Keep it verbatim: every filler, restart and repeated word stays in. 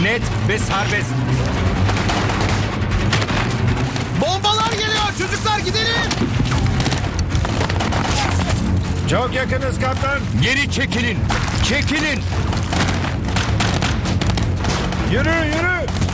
net ve serbest. Bombalar geliyor çocuklar, gidelim. Çok yakınız kaptan. Geri çekilin. Çekilin. Yürü yürü.